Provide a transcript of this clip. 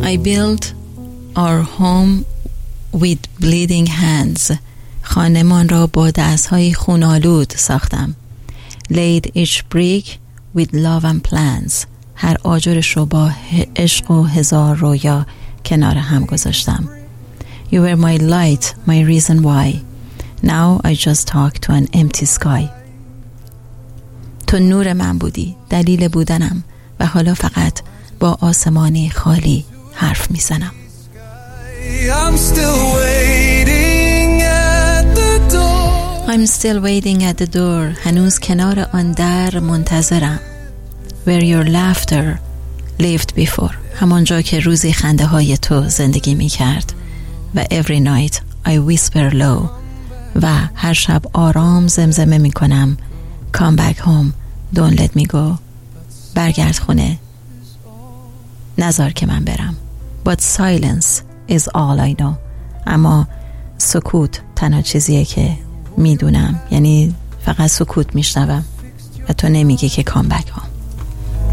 I built our home with bleeding hands. خانمان را با دستهای خونالود ساختم. Laid each brick with love and plans. هر آجرش رو با عشق و هزار رویا کنار هم گذاشتم. You were my light, my reason why. Now I just talk to an empty sky. تو نور من بودی، دلیل بودنم، و حالا فقط با آسمانی خالی حرف میزنم. I'm still waiting at the door. هنوز کنار آن در منتظرم. Where your laughter lived before. همانجا که روزی خنده های تو زندگی می کرد. و every night I whisper low. و هر شب آرام زمزمه می کنم. Come back home. Don't let me go. برگرد خونه. نذار که من برم. But silence is all I know. اما سکوت تنها چیزیه که میدونم. یعنی فقط سکوت میشنوم و تو نمیگی که come back home.